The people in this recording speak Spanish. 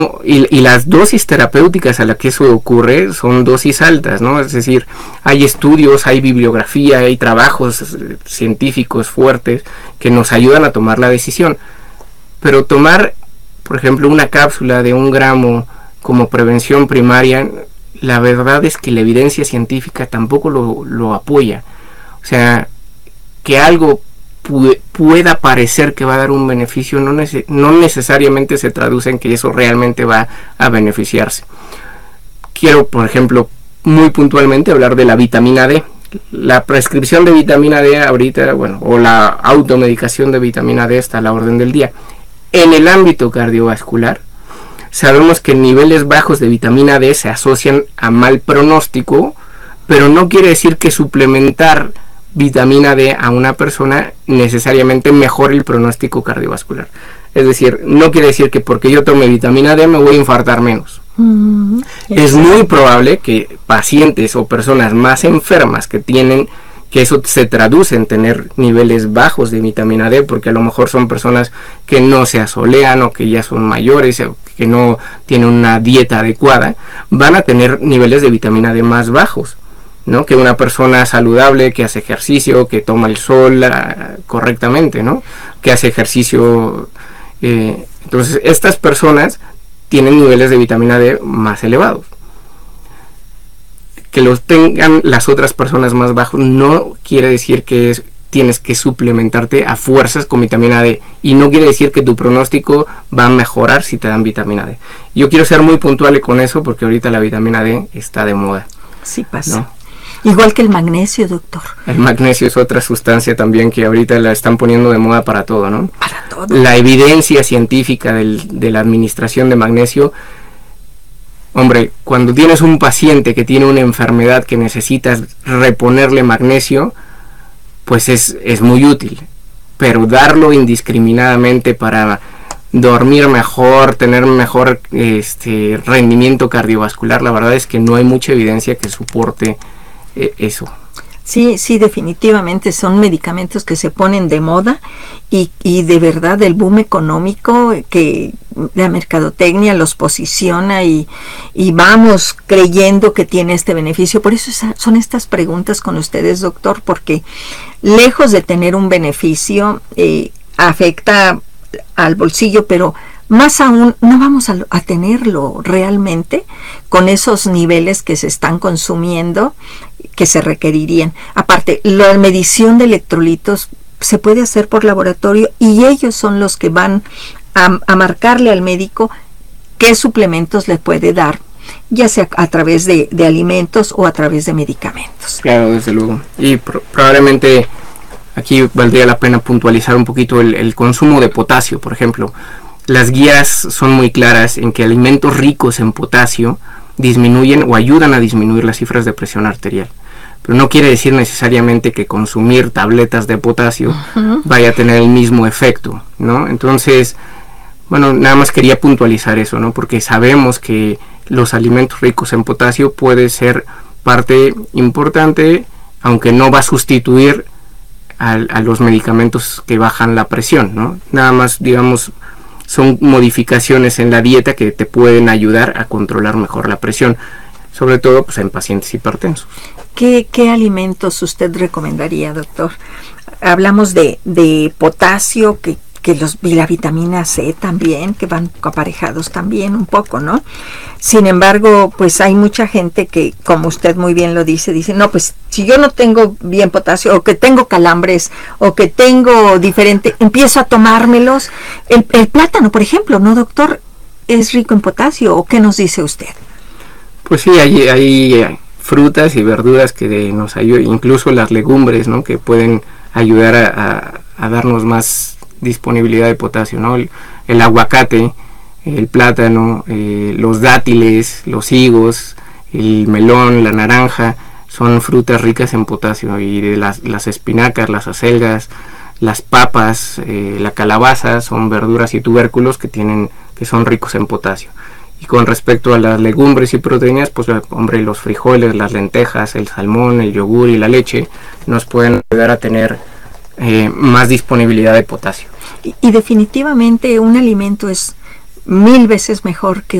y las dosis terapéuticas a las que eso ocurre son dosis altas, ¿no? Es decir, hay estudios, hay bibliografía, hay trabajos científicos fuertes que nos ayudan a tomar la decisión. Pero tomar, por ejemplo, una cápsula de 1 gramo como prevención primaria, la verdad es que la evidencia científica tampoco lo apoya. O sea, que algo pueda parecer que va a dar un beneficio, no necesariamente se traduce en que eso realmente va a beneficiarse. Quiero, por ejemplo, muy puntualmente hablar de la vitamina D. La prescripción de vitamina D ahorita, o la automedicación de vitamina D está a la orden del día. En el ámbito cardiovascular, sabemos que niveles bajos de vitamina D se asocian a mal pronóstico, pero no quiere decir que suplementar vitamina D a una persona necesariamente mejore el pronóstico cardiovascular. Es decir, no quiere decir que porque yo tome vitamina D me voy a infartar menos. Es muy probable que pacientes o personas más enfermas que eso se traduce en tener niveles bajos de vitamina D, porque a lo mejor son personas que no se asolean o que ya son mayores o que no tienen una dieta adecuada, van a tener niveles de vitamina D más bajos, ¿no? Que una persona saludable, que hace ejercicio, que toma el sol correctamente, ¿no? Que hace ejercicio. Entonces, estas personas tienen niveles de vitamina D más elevados. Que los tengan las otras personas más bajos no quiere decir que tienes que suplementarte a fuerzas con vitamina D, y no quiere decir que tu pronóstico va a mejorar si te dan vitamina D. Yo quiero ser muy puntual con eso porque ahorita la vitamina D está de moda. Sí pasa, ¿no? Igual que el magnesio, doctor. El magnesio es otra sustancia también que ahorita la están poniendo de moda para todo, ¿no? Para todo. La evidencia científica de la administración de magnesio, hombre, cuando tienes un paciente que tiene una enfermedad que necesitas reponerle magnesio, pues es muy útil. Pero darlo indiscriminadamente para dormir mejor, tener mejor rendimiento cardiovascular, la verdad es que no hay mucha evidencia que soporte eso. Sí, definitivamente son medicamentos que se ponen de moda y de verdad el boom económico que la mercadotecnia los posiciona y vamos creyendo que tiene este beneficio. Por eso son estas preguntas con ustedes, doctor, porque lejos de tener un beneficio afecta al bolsillo, pero más aún no vamos a tenerlo realmente con esos niveles que se están consumiendo, que se requerirían. Aparte, la medición de electrolitos se puede hacer por laboratorio y ellos son los que van a marcarle al médico qué suplementos le puede dar, ya sea a través de alimentos o a través de medicamentos. Claro, desde luego. Y probablemente aquí valdría la pena puntualizar un poquito el consumo de potasio, por ejemplo. Las guías son muy claras en que alimentos ricos en potasio disminuyen o ayudan a disminuir las cifras de presión arterial. Pero no quiere decir necesariamente que consumir tabletas de potasio vaya a tener el mismo efecto, ¿no? Entonces, nada más quería puntualizar eso, ¿no? Porque sabemos que los alimentos ricos en potasio puede ser parte importante, aunque no va a sustituir a los medicamentos que bajan la presión, ¿no? Nada más, digamos, son modificaciones en la dieta que te pueden ayudar a controlar mejor la presión, sobre todo pues en pacientes hipertensos. ¿Qué alimentos usted recomendaría, doctor? Hablamos de potasio, y la vitamina C también, que van aparejados también un poco, ¿no? Sin embargo, pues hay mucha gente que, como usted muy bien lo dice, no, pues si yo no tengo bien potasio, o que tengo calambres, o que tengo diferente, empiezo a tomármelos. El plátano, por ejemplo, ¿no, doctor? ¿Es rico en potasio o qué nos dice usted? Pues sí, hay frutas y verduras que nos ayudan, incluso las legumbres, ¿no? Que pueden ayudar a darnos más disponibilidad de potasio, ¿no? El aguacate, el plátano, los dátiles, los higos, el melón, la naranja, son frutas ricas en potasio, y las espinacas, las acelgas, las papas, la calabaza son verduras y tubérculos que son ricos en potasio. Y con respecto a las legumbres y proteínas, pues hombre, los frijoles, las lentejas, el salmón, el yogur y la leche nos pueden ayudar a tener más disponibilidad de potasio. Y definitivamente un alimento es 1000 veces mejor que